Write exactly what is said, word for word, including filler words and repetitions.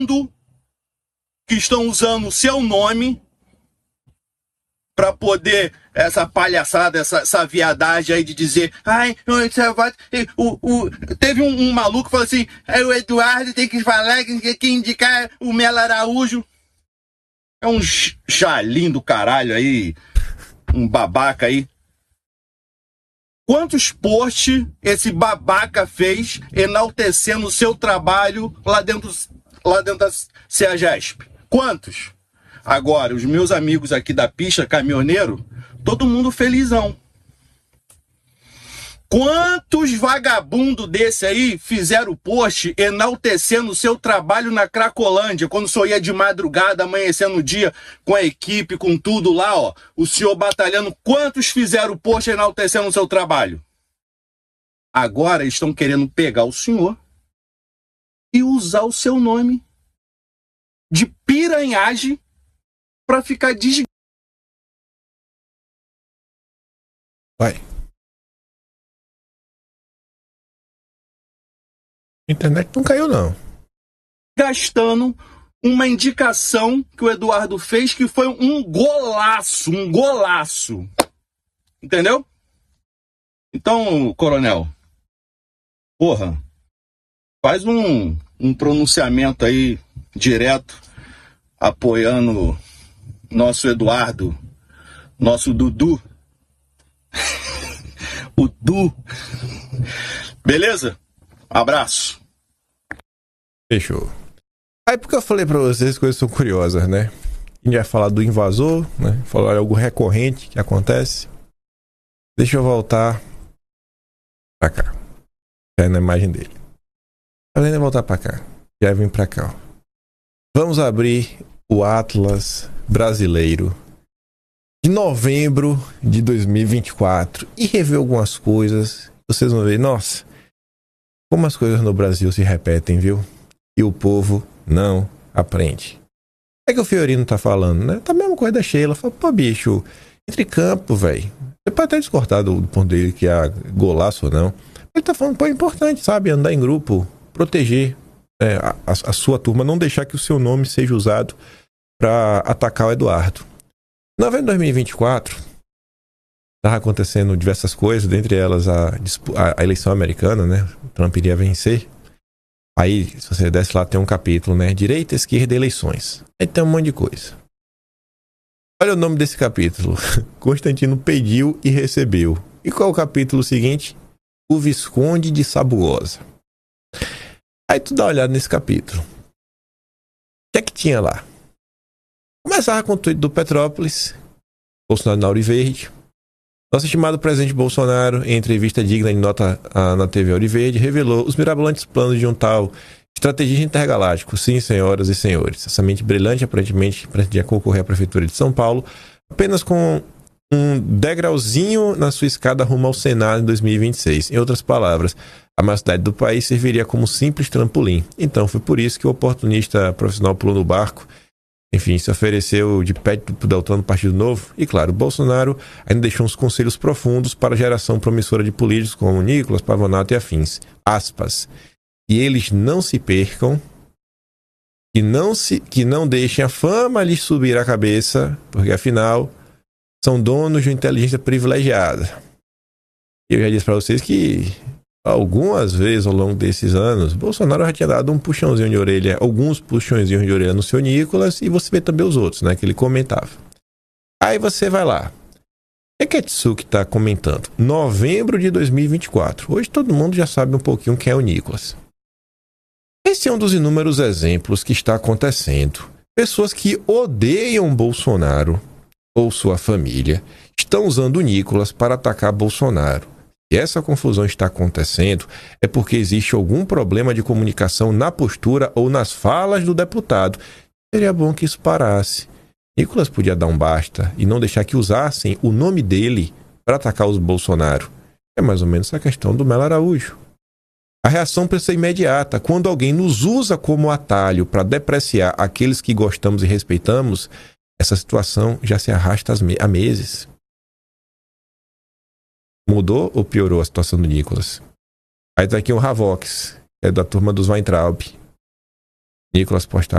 que estão usando o seu nome para poder, essa palhaçada, essa, essa viadagem aí de dizer, ai, o, o, teve um, um maluco que falou assim, o Eduardo tem que falar que tem que indicar o Melo Araújo. É um chalim do caralho aí, um babaca aí. Quantos posts esse babaca fez enaltecendo o seu trabalho lá dentro, lá dentro da CEAGESP? Quantos? Agora, os meus amigos aqui da pista, caminhoneiro, todo mundo felizão. Quantos vagabundos desse aí fizeram post enaltecendo o seu trabalho na Cracolândia, quando o senhor ia de madrugada, amanhecendo o dia, com a equipe, com tudo lá, ó, o senhor batalhando, quantos fizeram post enaltecendo o seu trabalho? Agora estão querendo pegar o senhor e usar o seu nome de piranhagem para ficar desgraçado. Vai. A internet não caiu, não. Gastando uma indicação que o Eduardo fez que foi um golaço, um golaço. Entendeu? Então, coronel, porra, faz um, um pronunciamento aí direto, apoiando nosso Eduardo, nosso Dudu. O Du. Beleza? Abraço. Fechou. Aí porque eu falei pra vocês, coisas são curiosas, né? A gente vai falar do invasor, né? Falar algo recorrente que acontece. Deixa eu voltar pra cá. Já é na imagem dele. Além de voltar pra cá, já vem pra cá, ó. Vamos abrir o Atlas brasileiro de novembro de dois mil e vinte e quatro e rever algumas coisas. Vocês vão ver, nossa, como as coisas no Brasil se repetem, viu? E o povo não aprende. É que o Fiorino tá falando, né? Tá a mesma coisa da Sheila. Fala, pô, bicho, entre campo, velho. Você pode até discordar do, do ponto dele que é golaço ou não. Ele tá falando, pô, é importante, sabe? Andar em grupo, proteger é, a, a sua turma, não deixar que o seu nome seja usado para atacar o Eduardo. Novembro de dois mil e vinte e quatro, estava acontecendo diversas coisas, dentre elas a, a, a eleição americana, né? O Trump iria vencer. Aí, se você desce lá, tem um capítulo, né? Direita, esquerda, eleições. Aí tem um monte de coisa. Olha o nome desse capítulo. Constantino pediu e recebeu. E qual é o capítulo seguinte? O Visconde de Sabugosa. Aí tu dá uma olhada nesse capítulo. O que é que tinha lá? Começava com o tweet do Petrópolis, Bolsonaro na Ouro Verde. Nosso estimado presidente Bolsonaro, em entrevista digna de nota a, na T V Ouro Verde, revelou os mirabolantes planos de um tal estrategista intergaláctico. Sim, senhoras e senhores. Essa mente brilhante, aparentemente, pretendia concorrer à Prefeitura de São Paulo, apenas com um degrauzinho na sua escada rumo ao Senado em dois mil e vinte e seis. Em outras palavras, a maior cidade do país serviria como simples trampolim. Então, foi por isso que o oportunista profissional pulou no barco. Enfim, se ofereceu de pé pro Deltão no Partido Novo. E claro, Bolsonaro ainda deixou uns conselhos profundos para a geração promissora de políticos como Nicolas, Pavonato e afins. Aspas. E eles não se percam, que não, se, que não deixem a fama lhes subir a cabeça, porque afinal são donos de uma inteligência privilegiada. Eu já disse para vocês que algumas vezes ao longo desses anos, Bolsonaro já tinha dado um puxãozinho de orelha, alguns puxãozinhos de orelha no seu Nicolas, e você vê também os outros, né, que ele comentava. Aí você vai lá. É que Ketsuki está comentando. Novembro de dois mil e vinte e quatro. Hoje todo mundo já sabe um pouquinho quem é o Nicolas. Esse é um dos inúmeros exemplos que está acontecendo. Pessoas que odeiam Bolsonaro ou sua família estão usando o Nicolas para atacar Bolsonaro. E essa confusão está acontecendo é porque existe algum problema de comunicação na postura ou nas falas do deputado. Seria bom que isso parasse. Nicolas podia dar um basta e não deixar que usassem o nome dele para atacar os Bolsonaro. É mais ou menos a questão do Melo Araújo. A reação precisa ser imediata. Quando alguém nos usa como atalho para depreciar aqueles que gostamos e respeitamos, essa situação já se arrasta há meses. Mudou ou piorou a situação do Nicolas? Aí tá aqui o Ravox, é da turma dos Weintraub. Nicolas postar